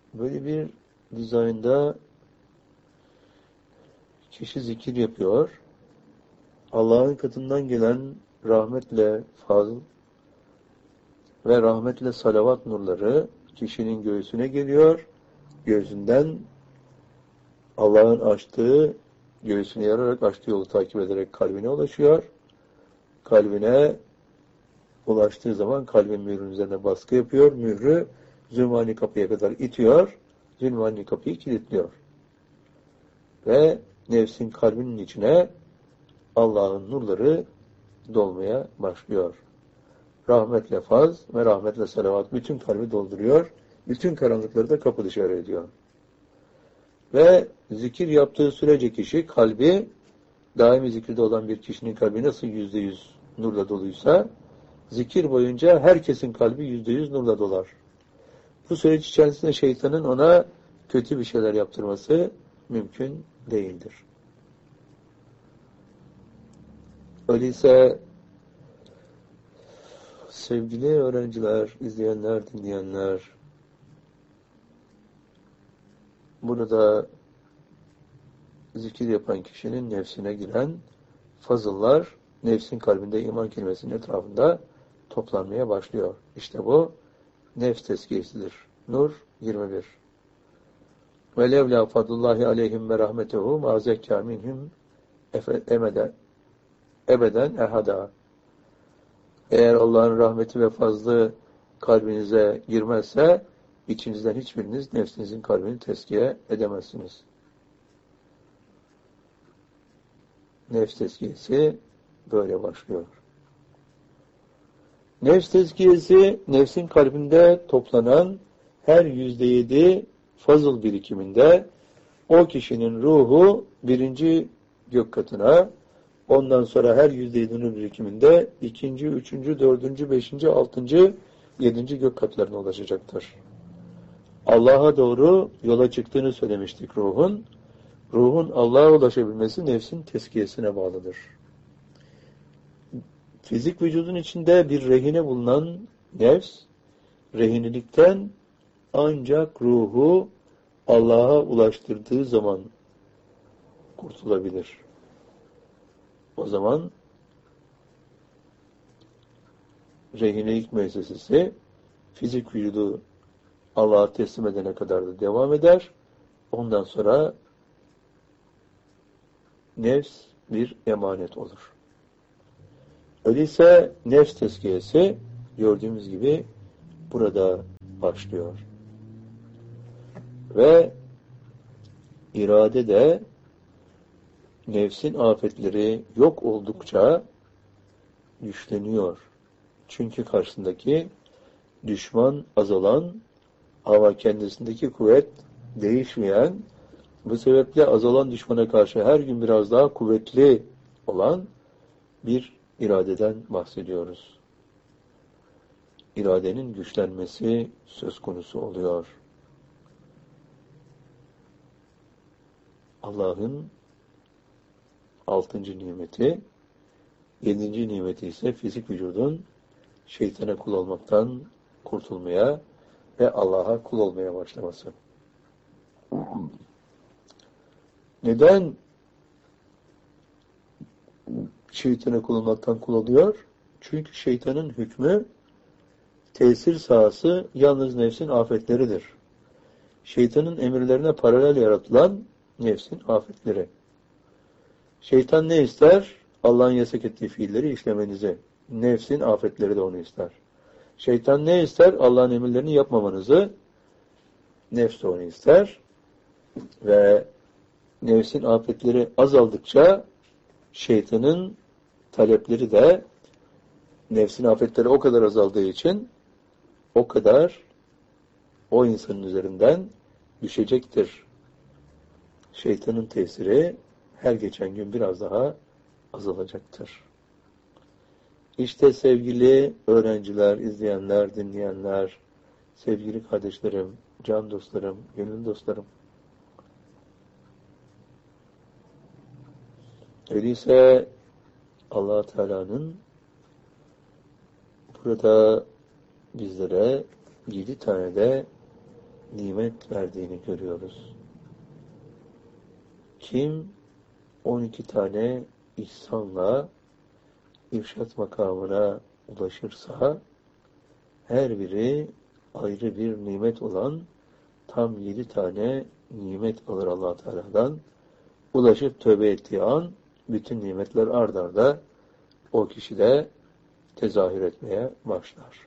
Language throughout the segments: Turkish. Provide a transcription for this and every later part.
Böyle bir dizaynda kişi zikir yapıyor. Allah'ın katından gelen rahmetle fazl ve rahmetle salavat nurları kişinin göğsüne geliyor. Göğsünden Allah'ın açtığı, göğsünü yararak açtığı yolu takip ederek kalbine ulaşıyor. Kalbine ulaştığı zaman kalbin mührünün üzerine baskı yapıyor. Mührü zülmani kapıya kadar itiyor. Zülmani kapıyı kilitliyor. Ve nefsin kalbinin içine Allah'ın nurları dolmaya başlıyor. Rahmetle faz ve rahmetle salavat bütün kalbi dolduruyor. Bütün karanlıkları da kapı dışarı ediyor. Ve zikir yaptığı sürece kişi kalbi, daimi zikirde olan bir kişinin kalbi nasıl %100 nurla doluysa, zikir boyunca herkesin kalbi %100 nurla dolar. Bu süreç içerisinde şeytanın ona kötü bir şeyler yaptırması mümkün değildir. Öyleyse sevgili öğrenciler, izleyenler, dinleyenler, burada zikir yapan kişinin nefsine giren fazıllar nefsin kalbinde iman kelimesinin etrafında toplanmaya başlıyor. İşte bu nefs tezkiyesidir. Nur 21. Ve levla fadlullahi aleyhim ve rahmetehu ma zekkâ minhum ebeden ehada. Eğer Allah'ın rahmeti ve fazlı kalbinize girmezse içinizden hiçbiriniz nefsinizin kalbini tezkiye edemezsiniz. Nefs tezkiyesi böyle başlıyor. Nefs tezkiyesi, nefsin kalbinde toplanan her %7 fazıl birikiminde o kişinin ruhu birinci gök katına, ondan sonra her %7'nin birikiminde ikinci, üçüncü, dördüncü, beşinci, altıncı, yedinci gök katlarına ulaşacaktır. Allah'a doğru yola çıktığını söylemiştik ruhun. Ruhun Allah'a ulaşabilmesi nefsin tezkiyesine bağlıdır. Fizik vücudun içinde bir rehine bulunan nefs, rehinelikten ancak ruhu Allah'a ulaştırdığı zaman kurtulabilir. O zaman rehinelik müessesesi fizik vücudu Allah'a teslim edene kadar da devam eder. Ondan sonra nefs bir emanet olur. Öyleyse nefs tezkiyesi gördüğümüz gibi burada başlıyor. Ve irade de nefsin afetleri yok oldukça güçleniyor. Çünkü karşısındaki düşman azalan ama kendisindeki kuvvet değişmeyen, bu sebeple azalan düşmana karşı her gün biraz daha kuvvetli olan bir iradeden bahsediyoruz. İradenin güçlenmesi söz konusu oluyor. Allah'ın 6. nimeti, 7. nimeti ise fizik vücudun şeytana kul olmaktan kurtulmaya ve Allah'a kul olmaya başlaması. Neden şeytana kul olmaktan kul oluyor? Çünkü şeytanın hükmü, tesir sahası yalnız nefsin afetleridir. Şeytanın emirlerine paralel yaratılan nefsin afetleri. Şeytan ne ister? Allah'ın yasak ettiği fiilleri işlemenizi. Nefsin afetleri de onu ister. Şeytan ne ister? Allah'ın emirlerini yapmamanızı. Nefs de onu ister. Ve nefsin afetleri azaldıkça şeytanın talepleri de nefsin afetleri o kadar azaldığı için o kadar o insanın üzerinden düşecektir. Şeytanın tesiri her geçen gün biraz daha azalacaktır. İşte sevgili öğrenciler, izleyenler, dinleyenler, sevgili kardeşlerim, can dostlarım, gönül dostlarım. Öyleyse Allah Teala'nın burada bizlere 7 tane de nimet verdiğini görüyoruz. Kim 12 tane ihsanla irşat makamına ulaşırsa, her biri ayrı bir nimet olan tam 7 tane nimet alır Allah Teala'dan. Ulaşıp tövbe ettiği an bütün nimetler ard arda o kişide tezahür etmeye başlar.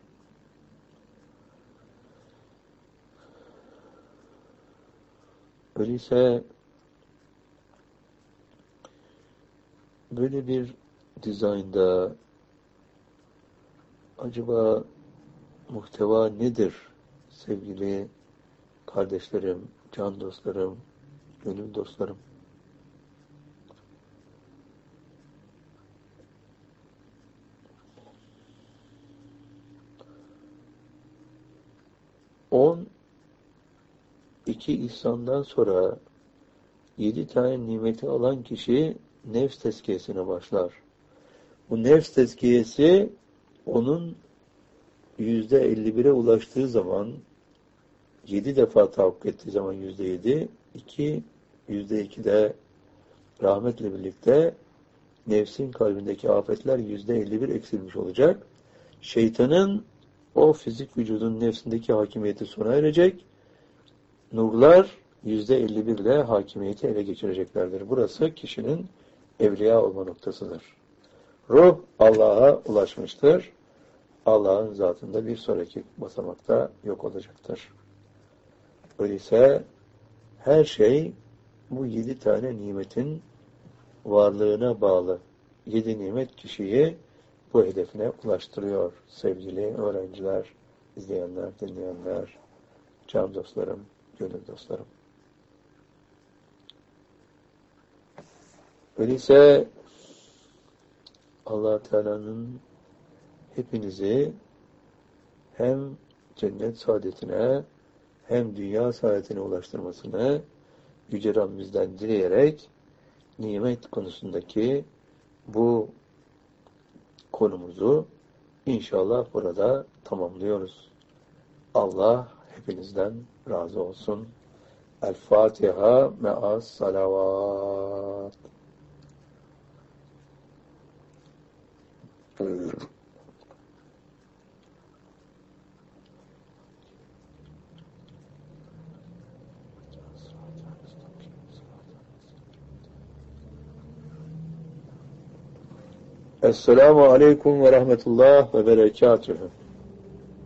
Öyleyse böyle bir dizaynda acaba muhteva nedir sevgili kardeşlerim, can dostlarım, gönül dostlarım? İki ihsandan sonra 7 tane nimeti alan kişi nefs tezkiyesine başlar. Bu nefs tezkiyesi onun %51'e ulaştığı zaman, 7 defa tahakkuk ettiği zaman %7, %2 de rahmetle birlikte nefsin kalbindeki afetler %51 eksilmiş olacak. Şeytanın o fizik vücudun nefsindeki hakimiyeti sona erecek. Nurlar %51 ile hakimiyeti ele geçireceklerdir. Burası kişinin evliya olma noktasıdır. Ruh Allah'a ulaşmıştır. Allah'ın zatında bir sonraki basamakta yok olacaktır. Öyleyse her şey bu 7 tane nimetin varlığına bağlı. 7 nimet kişiyi bu hedefine ulaştırıyor. Sevgili öğrenciler, izleyenler, dinleyenler, can dostlarım, gönül dostlarım. Öyleyse Allah Teala'nın hepinizi hem cennet saadetine hem dünya saadetine ulaştırmasını Yüce Rabbimizden dileyerek nimet konusundaki bu konumuzu inşallah burada tamamlıyoruz. Allah hepinizden razı olsun. El Fatiha me'as salavat. Esselamu aleyküm ve rahmetullah ve berekatühü.